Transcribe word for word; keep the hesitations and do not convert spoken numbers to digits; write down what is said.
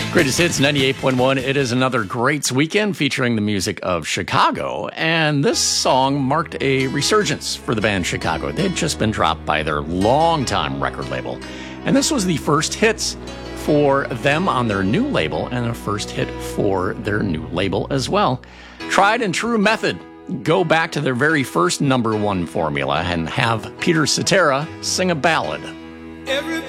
Greatest Hits ninety-eight point one. It is another Greats weekend featuring the music of Chicago. And this song marked a resurgence for the band Chicago. They had just been dropped by their longtime record label. And this was the first hits for them on their new label and a first hit for their new label as well. Tried and true method. Go back to their very first number one formula and have Peter Cetera sing a ballad. Everybody